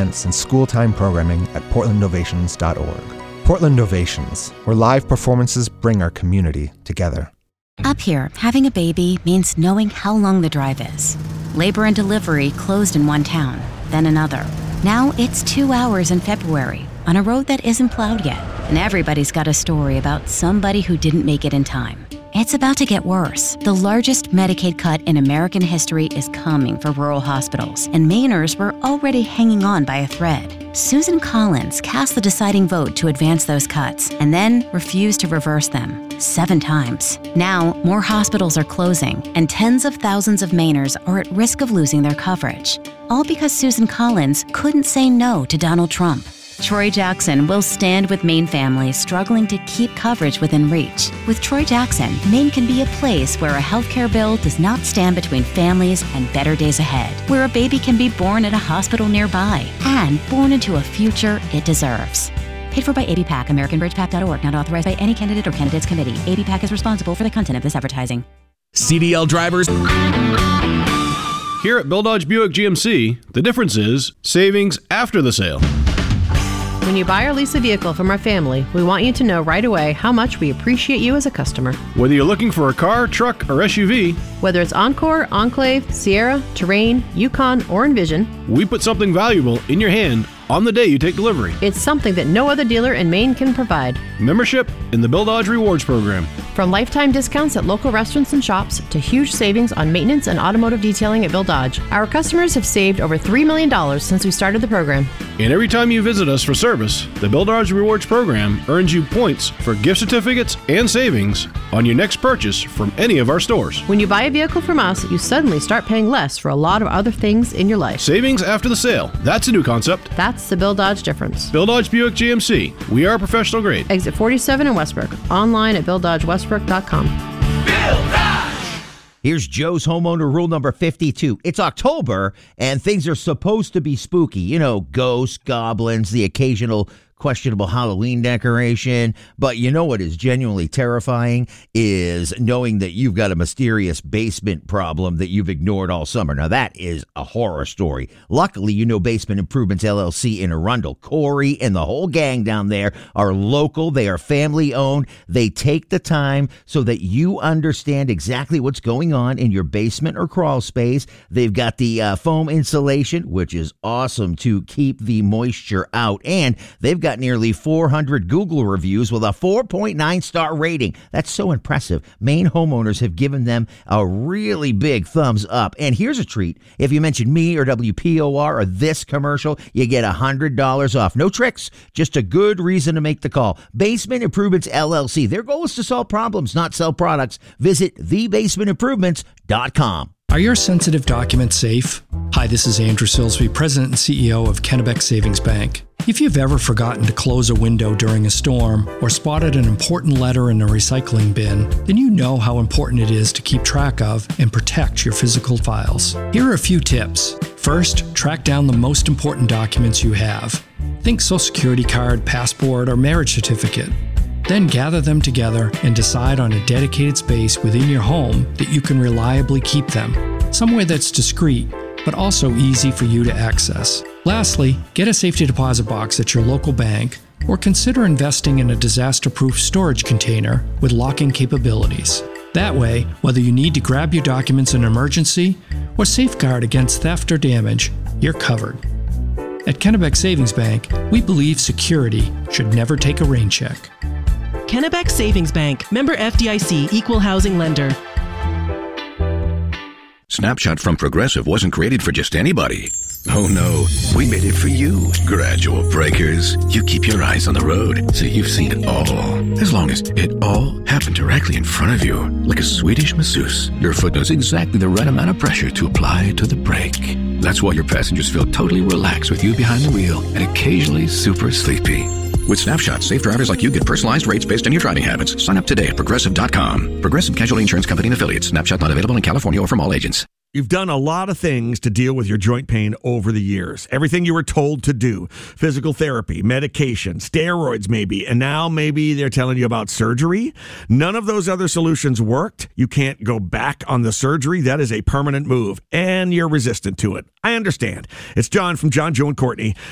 events and school-time programming at portlandovations.org. Portland Ovations, where live performances bring our community together. Up here, having a baby means knowing how long the drive is. Labor and delivery closed in one town, then another. Now it's 2 hours in February on a road that isn't plowed yet. And everybody's got a story about somebody who didn't make it in time. It's about to get worse. The largest Medicaid cut in American history is coming for rural hospitals, and Mainers were already hanging on by a thread. Susan Collins cast the deciding vote to advance those cuts, and then refused to reverse them 7 times. Now, more hospitals are closing, and tens of thousands of Mainers are at risk of losing their coverage. All because Susan Collins couldn't say no to Donald Trump. Troy Jackson will stand with Maine families struggling to keep coverage within reach. With Troy Jackson, Maine can be a place where a healthcare bill does not stand between families and better days ahead, where a baby can be born at a hospital nearby and born into a future it deserves. Paid for by ABPAC, AmericanBridgePAC.org, not authorized by any candidate or candidates committee. ABPAC is responsible for the content of this advertising. CDL drivers. Here at Bill Dodge Buick GMC, the difference is savings after the sale. When you buy or lease a vehicle from our family, we want you to know right away how much we appreciate you as a customer. Whether you're looking for a car, truck, or SUV, whether it's Encore, Enclave, Sierra, Terrain, Yukon, or Envision, we put something valuable in your hand on the day you take delivery. It's something that no other dealer in Maine can provide. Membership in the Bill Dodge Rewards Program. From lifetime discounts at local restaurants and shops to huge savings on maintenance and automotive detailing at Bill Dodge, our customers have saved over $3 million since we started the program. And every time you visit us for service, the Bill Dodge Rewards Program earns you points for gift certificates and savings on your next purchase from any of our stores. When you buy a vehicle from us, you suddenly start paying less for a lot of other things in your life. Savings after the sale. That's a new concept. That's the Bill Dodge difference. Bill Dodge Buick GMC. We are professional grade. Exit 47 in Westbrook. Online at BillDodgeWestbrook.com. Bill Dodge! Here's Joe's homeowner rule number 52. It's October, and things are supposed to be spooky. You know, ghosts, goblins, the occasional questionable Halloween decoration. But you know what is genuinely terrifying is knowing that you've got a mysterious basement problem that you've ignored all summer. Now, that is a horror story. Luckily, you know Basement Improvements LLC in Arundel. Corey and the whole gang down there are local. They are family owned. They take the time so that you understand exactly what's going on in your basement or crawl space. They've got the foam insulation, which is awesome to keep the moisture out. And they've got nearly 400 Google reviews with a 4.9 star rating. That's so impressive. Maine homeowners have given them a really big thumbs up. And here's a treat. If you mention me or WPOR or this commercial, you get $100 off. No tricks, just a good reason to make the call. Basement Improvements LLC. Their goal is to solve problems, not sell products. Visit thebasementimprovements.com. Are your sensitive documents safe? Hi, this is Andrew Silsby, President and CEO of Kennebec Savings Bank. If you've ever forgotten to close a window during a storm or spotted an important letter in a recycling bin, then you know how important it is to keep track of and protect your physical files. Here are a few tips. First, track down the most important documents you have. Think Social Security card, passport, or marriage certificate. Then gather them together and decide on a dedicated space within your home that you can reliably keep them. Somewhere that's discreet, but also easy for you to access. Lastly, get a safety deposit box at your local bank or consider investing in a disaster-proof storage container with locking capabilities. That way, whether you need to grab your documents in an emergency or safeguard against theft or damage, you're covered. At Kennebec Savings Bank, we believe security should never take a rain check. Kennebec Savings Bank, member FDIC, equal housing lender. Snapshot from Progressive wasn't created for just anybody. Oh no, we made it for you. Gradual breakers. You keep your eyes on the road, so you've seen it all. As long as it all happened directly in front of you, like a Swedish masseuse, your foot knows exactly the right amount of pressure to apply to the brake. That's why your passengers feel totally relaxed with you behind the wheel and occasionally super sleepy. With Snapshot, safe drivers like you get personalized rates based on your driving habits. Sign up today at Progressive.com. Progressive Casualty Insurance Company and Affiliates. Snapshot not available in California or from all agents. You've done a lot of things to deal with your joint pain over the years. Everything you were told to do. Physical therapy, medication, steroids maybe, and now maybe they're telling you about surgery. None of those other solutions worked. You can't go back on the surgery. That is a permanent move, and you're resistant to it. I understand. It's John from John, Joe, and Courtney.